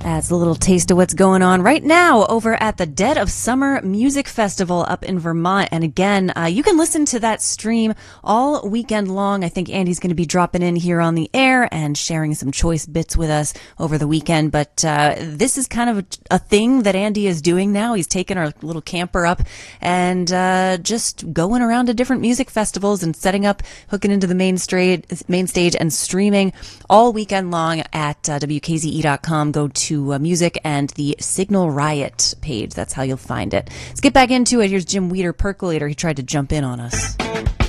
That's a little taste of what's going on right now over at the Dead of Summer Music Festival up in Vermont. And again, you can listen to that stream all weekend long. I think Andy's going to be dropping in here on the air and sharing some choice bits with us over the weekend. But this is kind of a thing that Andy is doing now. He's taking our little camper up and just going around to different music festivals and setting up, hooking into the main stage and streaming all weekend long at WKZE.com. Go to music and the Signal Riot page. That's how you'll find it. Let's get back into it. Here's Jim Weeder, Percolator. He tried to jump in on us.